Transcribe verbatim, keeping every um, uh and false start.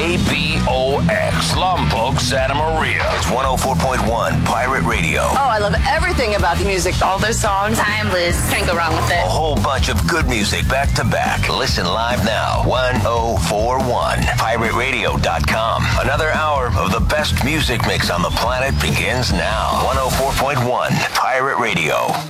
K B O X, Lombok, Santa Maria. It's one oh four point one Pirate Radio. Oh, I love everything about the music. All those songs, timeless. Can't go wrong with it. A whole bunch of good music back to back. Listen live now. one oh four one pirate radio dot com. Another hour of the best music mix on the planet begins now. one oh four point one Pirate Radio.